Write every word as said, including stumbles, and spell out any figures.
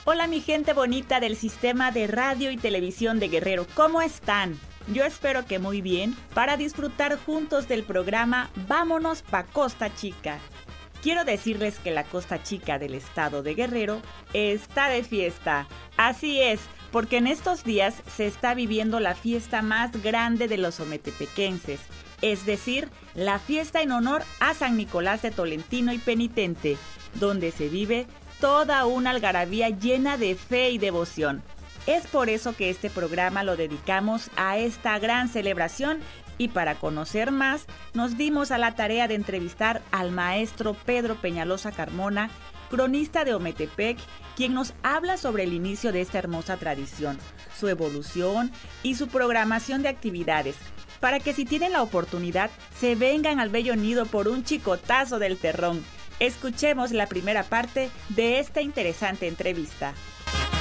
Hola mi gente bonita del sistema de radio y televisión de Guerrero, ¿cómo están? Yo espero que muy bien para disfrutar juntos del programa Vámonos pa' Costa Chica. Quiero decirles que la Costa Chica del estado de Guerrero está de fiesta. Así es, porque en estos días se está viviendo la fiesta más grande de los ometepequenses, es decir, la fiesta en honor a San Nicolás de Tolentino y Penitente, donde se vive toda una algarabía llena de fe y devoción. Es por eso que este programa lo dedicamos a esta gran celebración y para conocer más nos dimos a la tarea de entrevistar al maestro Pedro Peñalosa Carmona, cronista de Ometepec, quien nos habla sobre el inicio de esta hermosa tradición, su evolución y su programación de actividades, para que si tienen la oportunidad se vengan al bello nido por un chicotazo del terrón. Escuchemos la primera parte de esta interesante entrevista.